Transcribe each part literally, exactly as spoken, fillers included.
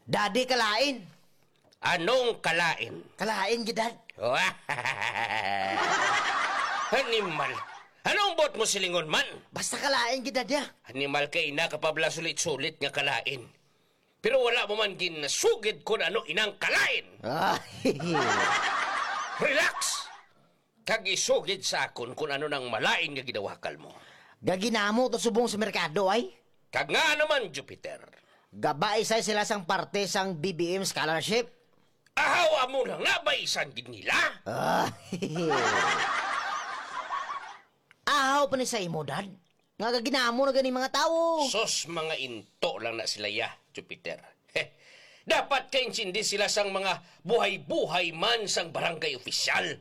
Dadi kalain. Anong kalain? Kalain gidad. Animal. Anong bot mo silingon man? Basta kalain gidad ya. Animal kay ina kapabla sulit-sulit nga kalain. Pero wala mo man ginasugid kung ano inang kalain. Relax! Kag isugid sa akon kung ano nang malain nga gidawakal mo. Gaginamo to subong sa merkado ay. Kag nga naman, Jupiter. Gabay say sila sang parte sang B B M scholarship. Ahawa mo lang nabaisan gid nila. Ahaw pa ni sa imo, dad. Nga gaginamo na gani mga tao. Sos mga into lang na sila ya, Jupiter. Heh, dapat kaintindi sila sang mga buhay-buhay man sang barangay opisyal.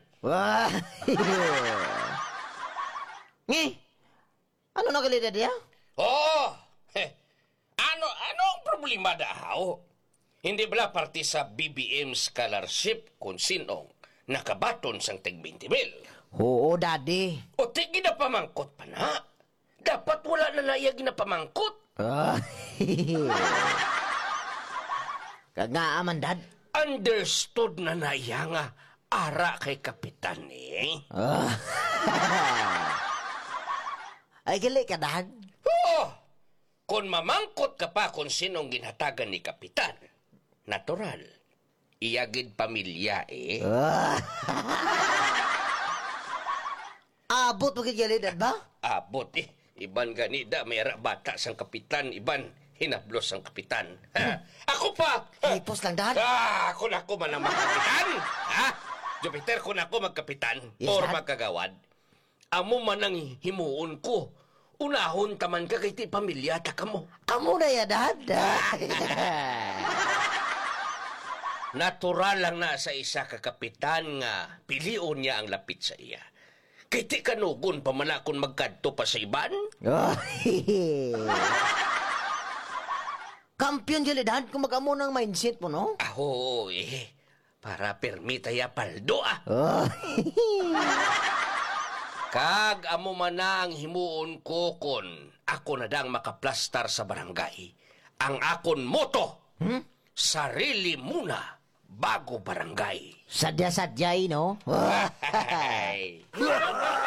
Ngi, ano na kalidad ya? Oh, heh, ano, anong problema daw? Hindi bala parte sa B B M scholarship kung sinong nakabaton sang tag twenty mil. Oo, daddy. O ti ginapamangkot pa na. Dapat wala na naya ginapamangkot. Kagaaman, dad. Understood na naya nga ara kay kapitan eh. Ay, gali ka, dad. Oh, kung mamangkot ka pa kung sinong ginhatagan ni kapitan, natural, iyagid pamilya eh. Abot mo kigali, dad ba? Abot eh. Iban ganida, may bata sang kapitan, iban hinablos ang kapitan. Ha? Ako pa! Hipos lang, dad. Ah, kung ako man ang magkapitan, ha? Jupiter, kung ako magkapitan, Yes, or dad. magkagawad, amo man ang himuon ko. Unahon ka man ka kay ti pamilya, taka mo. Amo na ya, dad. Natural lang na sa isa ka kapitan nga pilion niya ang lapit sa iya. Kay ti kanugon pa man akong magkadto pa sa iban. Kampiyon gali, dad, kung mag-amo ng mindset mo, no? Aho, eh. Para permita ya paldo, ah. Kag amo man na ang himuon ko kon ako na dang makaplastar sa barangay. Ang akon moto, Hmm? sarili muna bago barangay. Sadya-sadyay, no? Ay.